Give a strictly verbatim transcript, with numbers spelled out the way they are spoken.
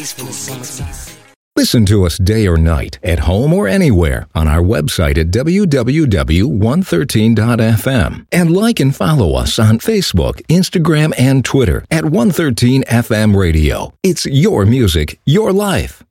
in the summertime. Listen to us day or night, at home or anywhere, on our website at w w w dot one thirteen dot f m. And like and follow us on Facebook, Instagram, and Twitter at one thirteen F M Radio. It's your music, your life.